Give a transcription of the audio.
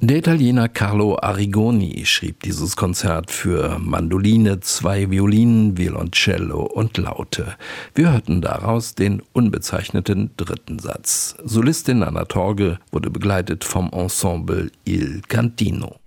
Der Italiener Carlo Arrigoni schrieb dieses Konzert für Mandoline, 2 Violinen, Violoncello und Laute. Wir hörten daraus den unbezeichneten 3. Satz. Solistin Anna Torge wurde begleitet vom Ensemble Il Cantino.